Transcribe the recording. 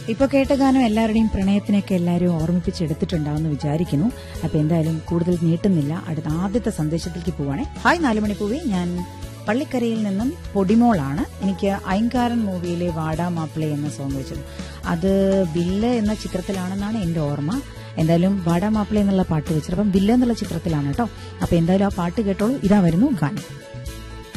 ഇപ്പൊ കേട്ട ഗാനം എല്ലാവരുടെയും പ്രണയത്തിനൊക്കെ എല്ലാവരും ഓർമ്മിപ്പിച്ചെടുത്തിട്ടുണ്ടാവുമെന്ന് വിചാരിക്കുന്നു. അപ്പൊ എന്തായാലും കൂടുതൽ നീട്ടുന്നില്ല, അടുത്ത ആദ്യത്തെ സന്ദേശത്തിലേക്ക് പോവാണേ. ഹായ് 4 മണിപ്പൂവി, ഞാൻ പള്ളിക്കരയിൽ നിന്നും പൊടിമോളാണ്. എനിക്ക് ഐങ്കാരൻ മൂവിയിലെ വാടാ മാപ്പിള എന്ന സോങ് വെച്ചത് അത് ബില്ല് എന്ന ചിത്രത്തിലാണെന്നാണ് എന്റെ ഓർമ്മ. എന്തായാലും വാടാ മാപ്പിള എന്നുള്ള പാട്ട് വെച്ചത് അപ്പം ബില്ല് എന്നുള്ള ചിത്രത്തിലാണ് കേട്ടോ. അപ്പൊ എന്തായാലും ആ പാട്ട് കേട്ടോളൂ. ഇതാ വരുന്നു ഗാനം.